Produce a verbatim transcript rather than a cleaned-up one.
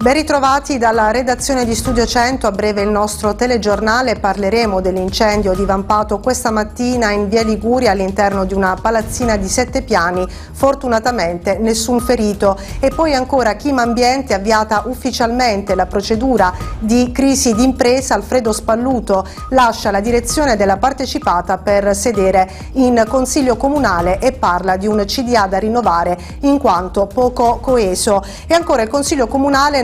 Ben ritrovati dalla redazione di Studio cento, a breve il nostro telegiornale. Parleremo dell'incendio divampato questa mattina in via Liguria all'interno di una palazzina di sette piani, fortunatamente nessun ferito. E poi ancora Chima Ambiente, avviata ufficialmente la procedura di crisi d'impresa. Alfredo Spalluto lascia la direzione della partecipata per sedere in Consiglio Comunale e parla di un C D A da rinnovare in quanto poco coeso. E ancora il Consiglio Comunale